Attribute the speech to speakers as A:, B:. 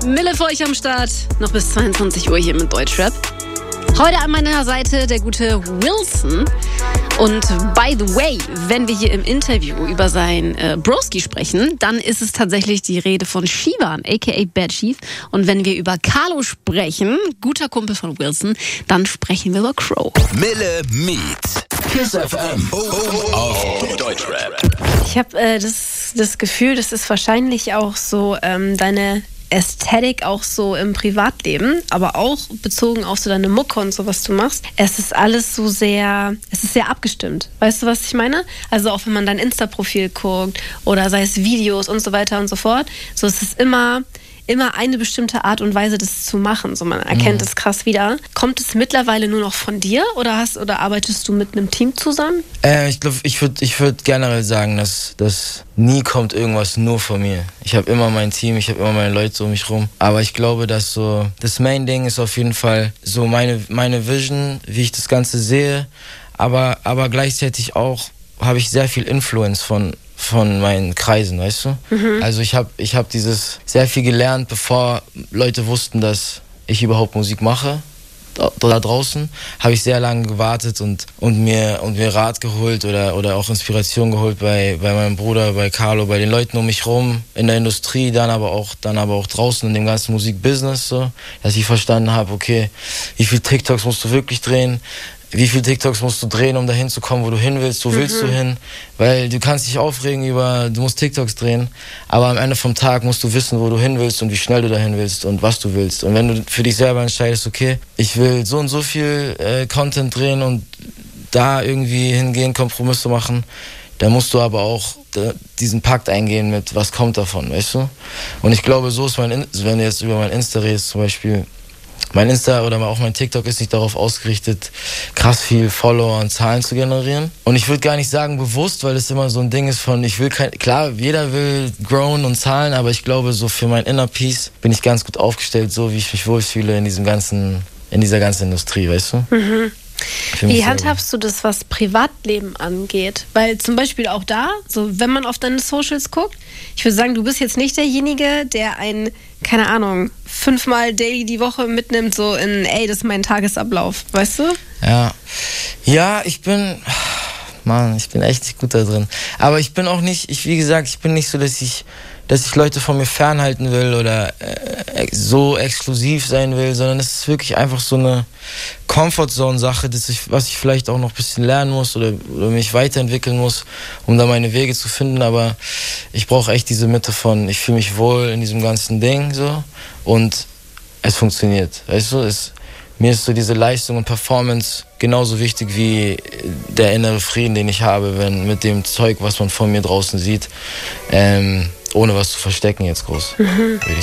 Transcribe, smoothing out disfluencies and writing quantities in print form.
A: Mille für euch am Start. Noch bis 22 Uhr hier mit Deutschrap. Heute an meiner Seite der gute Wilson. Und by the way, wenn wir hier im Interview über sein Broski sprechen, dann ist es tatsächlich die Rede von Shivan, a.k.a. Bad Chief. Und wenn wir über Carlo sprechen, guter Kumpel von Wilson, dann sprechen wir über Crow.
B: Mille Meet. Kiss FM. Auf Deutschrap.
A: Ich habe das Gefühl, das ist wahrscheinlich auch so deine Ästhetik auch so im Privatleben, aber auch bezogen auf so deine Mucke und so, was du machst. Es ist alles so sehr abgestimmt. Weißt du, was ich meine? Also auch wenn man dein Insta-Profil guckt oder sei es Videos und so weiter und so fort. So, es ist immer eine bestimmte Art und Weise, das zu machen. So, man erkennt es krass wieder. Kommt es mittlerweile nur noch von dir oder arbeitest du mit einem Team zusammen?
C: Ich glaube, ich würd generell sagen, dass nie kommt irgendwas nur von mir. Ich habe immer mein Team, ich habe immer meine Leute um mich rum. Aber ich glaube, dass so das Main-Ding ist auf jeden Fall so meine Vision, wie ich das Ganze sehe. Aber gleichzeitig auch habe ich sehr viel Influence von meinen Kreisen, weißt du? Mhm. Also ich hab dieses sehr viel gelernt, bevor Leute wussten, dass ich überhaupt Musik mache. Da draußen habe ich sehr lange gewartet und mir Rat geholt oder auch Inspiration geholt bei meinem Bruder, bei Carlo, bei den Leuten um mich rum in der Industrie, dann aber auch draußen in dem ganzen Musikbusiness, so, dass ich verstanden habe, okay, wie viel TikToks musst du wirklich drehen? Wie viele TikToks musst du drehen, um dahin zu kommen, wo du hin willst? Wo willst du hin? Weil du kannst dich aufregen du musst TikToks drehen, aber am Ende vom Tag musst du wissen, wo du hin willst und wie schnell du dahin willst und was du willst. Und wenn du für dich selber entscheidest, okay, ich will so und so viel Content drehen und da irgendwie hingehen, Kompromisse machen, dann musst du aber auch diesen Pakt eingehen mit, was kommt davon, weißt du? Und ich glaube, so ist wenn du jetzt über mein Insta redest zum Beispiel, mein Insta oder auch mein TikTok ist nicht darauf ausgerichtet, krass viel Follower und Zahlen zu generieren. Und ich würde gar nicht sagen bewusst, weil es immer so ein Ding ist von, klar, jeder will growen und Zahlen, aber ich glaube, so für mein Inner Peace bin ich ganz gut aufgestellt, so wie ich mich wohlfühle in dieser ganzen Industrie, weißt du? Mhm.
A: Wie handhabst du das, was Privatleben angeht? Weil zum Beispiel auch da, so wenn man auf deine Socials guckt, ich würde sagen, du bist jetzt nicht derjenige, der keine Ahnung, 5-mal daily die Woche mitnimmt, so in, das ist mein Tagesablauf, weißt du?
C: Ja, ich bin echt nicht gut da drin. Aber ich bin auch nicht, wie gesagt, ich bin nicht so, dass ich Leute von mir fernhalten will oder so exklusiv sein will, sondern es ist wirklich einfach so eine Comfortzone-Sache, was ich vielleicht auch noch ein bisschen lernen muss oder mich weiterentwickeln muss, um da meine Wege zu finden. Aber ich brauche echt diese Mitte von, ich fühle mich wohl in diesem ganzen Ding so und es funktioniert. Weißt du, mir ist so diese Leistung und Performance genauso wichtig wie der innere Frieden, den ich habe, mit dem Zeug, was man von mir draußen sieht, ohne was zu verstecken jetzt groß, würde ich